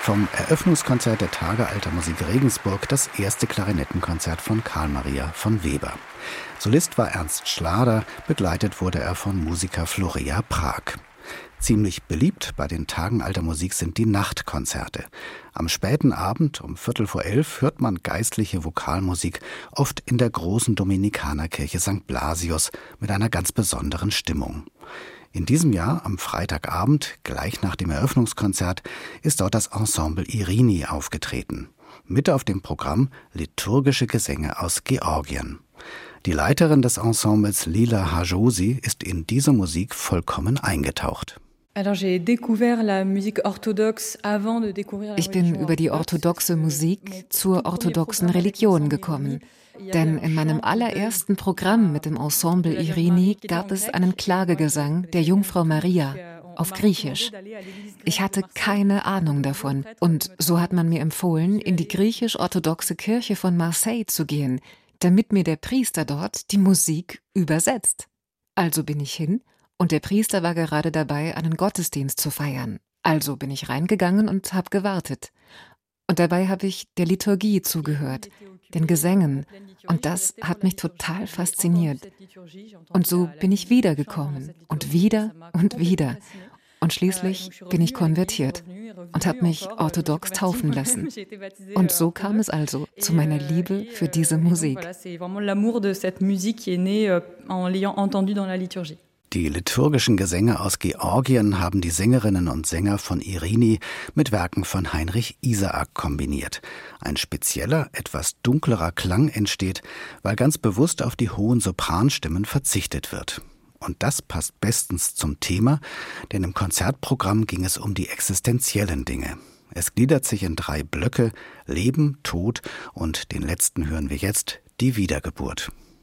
Vom Eröffnungskonzert der Tage Alter Musik Regensburg das erste Klarinettenkonzert von Carl Maria von Weber. Solist war Ernst Schlader, begleitet wurde er von Musica Florea Prag. Ziemlich beliebt bei den Tagen Alter Musik sind die Nachtkonzerte. Am späten Abend um 11:15 hört man geistliche Vokalmusik, oft in der großen Dominikanerkirche St. Blasius mit einer ganz besonderen Stimmung. In diesem Jahr, am Freitagabend, gleich nach dem Eröffnungskonzert, ist dort das Ensemble Irini aufgetreten. Mit auf dem Programm liturgische Gesänge aus Georgien. Die Leiterin des Ensembles, Lila Hajosi, ist in diese Musik vollkommen eingetaucht. Ich bin über die orthodoxe Musik zur orthodoxen Religion gekommen. Denn in meinem allerersten Programm mit dem Ensemble Irini gab es einen Klagegesang der Jungfrau Maria auf Griechisch. Ich hatte keine Ahnung davon. Und so hat man mir empfohlen, in die griechisch-orthodoxe Kirche von Marseille zu gehen, damit mir der Priester dort die Musik übersetzt. Also bin ich hin und der Priester war gerade dabei, einen Gottesdienst zu feiern. Also bin ich reingegangen und habe gewartet. Und dabei habe ich der Liturgie zugehört, den Gesängen. Und das hat mich total fasziniert. Und so bin ich wiedergekommen und wieder und wieder. Und schließlich bin ich konvertiert und habe mich orthodox taufen lassen. Und so kam es also zu meiner Liebe für diese Musik. Die liturgischen Gesänge aus Georgien haben die Sängerinnen und Sänger von Irini mit Werken von Heinrich Isaak kombiniert. Ein spezieller, etwas dunklerer Klang entsteht, weil ganz bewusst auf die hohen Sopranstimmen verzichtet wird. Und das passt bestens zum Thema, denn im Konzertprogramm ging es um die existenziellen Dinge. Es gliedert sich in 3 Blöcke: Leben, Tod und den letzten hören wir jetzt, die Wiedergeburt.